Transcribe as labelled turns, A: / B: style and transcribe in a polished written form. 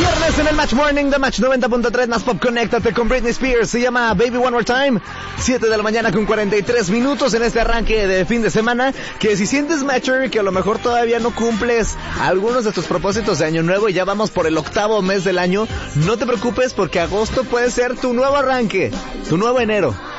A: Viernes en el Match Morning de Match 90.3 más Pop. Conéctate con Britney Spears. Se llama Baby One More Time. 7 de la mañana con 43 minutos en este arranque de fin de semana. Que si sientes Matcher, que a lo mejor todavía no cumples algunos de tus propósitos de año nuevo y ya vamos por el 8º mes del año, no te preocupes porque agosto puede ser tu nuevo arranque, tu nuevo enero.